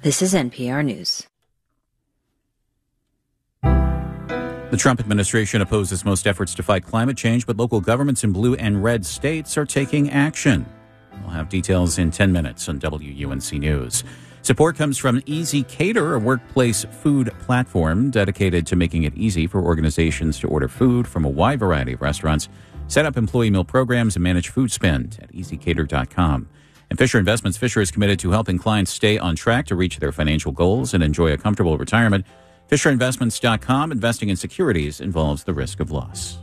This is NPR News. The Trump administration opposes most efforts to fight climate change, but local governments in blue and red states are taking action. We'll have details in 10 minutes on WUNC News. Support comes from ezCater, a workplace food platform dedicated to making it easy for organizations to order food from a wide variety of restaurants, set up employee meal programs, and manage food spend at ezCater.com. And Fisher Investments. Fisher is committed to helping clients stay on track to reach their financial goals and enjoy a comfortable retirement. FisherInvestments.com. Investing in securities involves the risk of loss.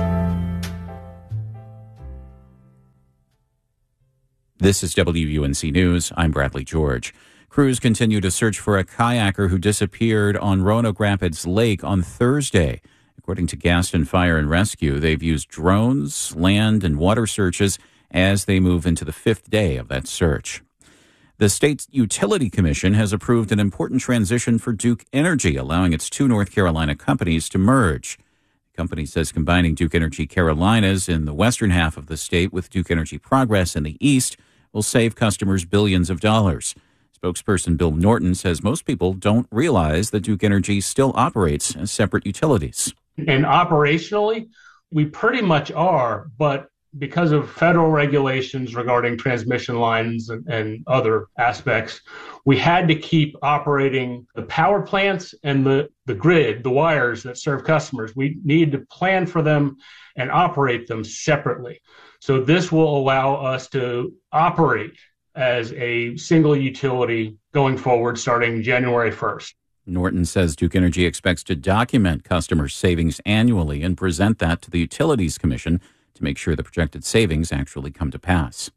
This is WUNC News. I'm Bradley George. Crews continue to search for a kayaker who disappeared on Roanoke Rapids Lake on Thursday. According to Gaston Fire and Rescue, they've used drones, land, and water searches as they move into the fifth day of that search. The State Utility Commission has approved an important transition for Duke Energy, allowing its two North Carolina companies to merge. The company says combining Duke Energy Carolinas in the western half of the state with Duke Energy Progress in the east will save customers billions of dollars. Spokesperson Bill Norton says most people don't realize that Duke Energy still operates as separate utilities. And operationally, we pretty much are, but because of federal regulations regarding transmission lines and other aspects, we had to keep operating the power plants and the grid, the wires that serve customers. We need to plan for them and operate them separately. So this will allow us to operate as a single utility going forward starting January 1st. Norton says Duke Energy expects to document customer savings annually and present that to the Utilities Commission to make sure the projected savings actually come to pass.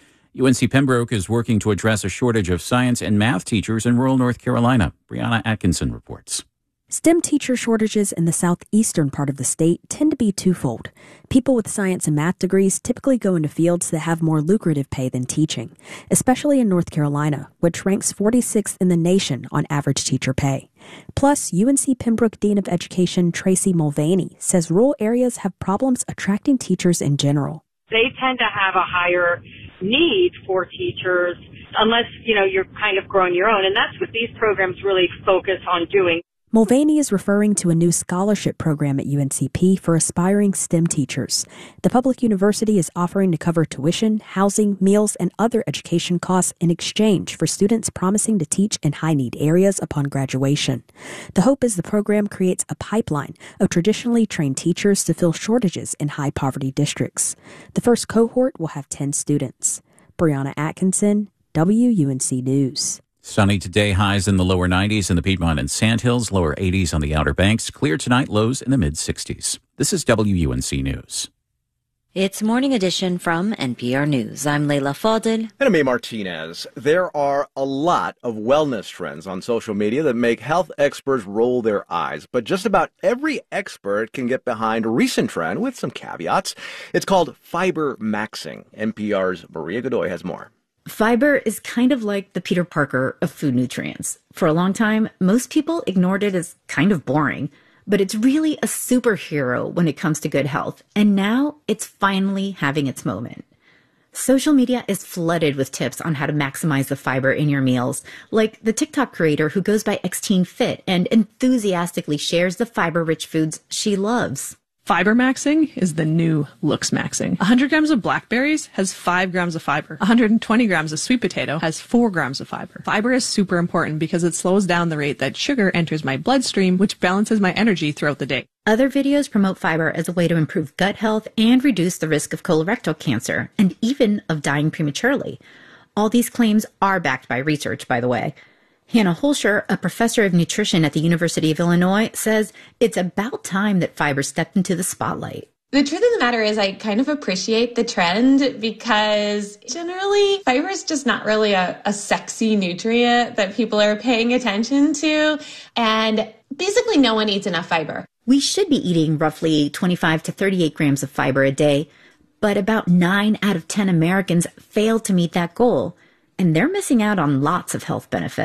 UNC Pembroke is working to address a shortage of science and math teachers in rural North Carolina. Brianna Atkinson reports. STEM teacher shortages in the southeastern part of the state tend to be twofold. People with science and math degrees typically go into fields that have more lucrative pay than teaching, especially in North Carolina, which ranks 46th in the nation on average teacher pay. Plus, UNC Pembroke Dean of Education Tracy Mulvaney says rural areas have problems attracting teachers in general. They tend to have a higher need for teachers unless, you're kind of growing your own. And that's what these programs really focus on doing. Mulvaney is referring to a new scholarship program at UNCP for aspiring STEM teachers. The public university is offering to cover tuition, housing, meals, and other education costs in exchange for students promising to teach in high-need areas upon graduation. The hope is the program creates a pipeline of traditionally trained teachers to fill shortages in high-poverty districts. The first cohort will have 10 students. Brianna Atkinson, WUNC News. Sunny today, highs in the lower 90s in the Piedmont and Sandhills, lower 80s on the Outer Banks. Clear tonight, lows in the mid-60s. This is WUNC News. It's Morning Edition from NPR News. I'm Leila Fadel. And I'm A. Martinez. There are a lot of wellness trends on social media that make health experts roll their eyes. But just about every expert can get behind a recent trend with some caveats. It's called fiber maxing. NPR's Maria Godoy has more. Fiber is kind of like the Peter Parker of food nutrients. For a long time, most people ignored it as kind of boring, but it's really a superhero when it comes to good health. And now it's finally having its moment. Social media is flooded with tips on how to maximize the fiber in your meals, like the TikTok creator who goes by XTeenFit and enthusiastically shares the fiber-rich foods she loves. Fiber maxing is the new looks maxing. 100 grams of blackberries has 5 grams of fiber. 120 grams of sweet potato has 4 grams of fiber. Fiber is super important because it slows down the rate that sugar enters my bloodstream, which balances my energy throughout the day. Other videos promote fiber as a way to improve gut health and reduce the risk of colorectal cancer, and even of dying prematurely. All these claims are backed by research, by the way. Hannah Holscher, a professor of nutrition at the University of Illinois, says it's about time that fiber stepped into the spotlight. The truth of the matter is I kind of appreciate the trend because generally fiber is just not really a sexy nutrient that people are paying attention to. And basically no one eats enough fiber. We should be eating roughly 25 to 38 grams of fiber a day, but about 9 out of 10 Americans fail to meet that goal. And they're missing out on lots of health benefits.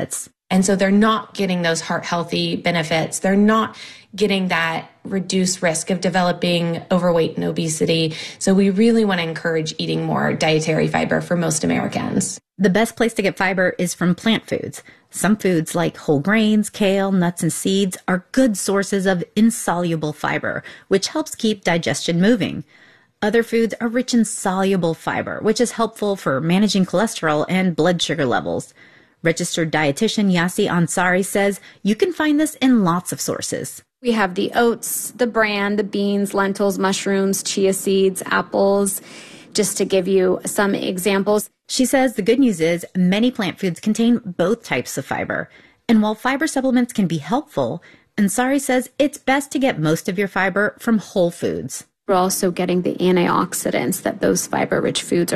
And so they're not getting those heart healthy benefits. They're not getting that reduced risk of developing overweight and obesity. So we really want to encourage eating more dietary fiber for most Americans. The best place to get fiber is from plant foods. Some foods like whole grains, kale, nuts, and seeds are good sources of insoluble fiber, which helps keep digestion moving. Other foods are rich in soluble fiber, which is helpful for managing cholesterol and blood sugar levels. Registered dietitian Yasi Ansari says you can find this in lots of sources. We have the oats, the bran, the beans, lentils, mushrooms, chia seeds, apples, just to give you some examples. She says the good news is many plant foods contain both types of fiber. And while fiber supplements can be helpful, Ansari says it's best to get most of your fiber from whole foods. We're also getting the antioxidants that those fiber-rich foods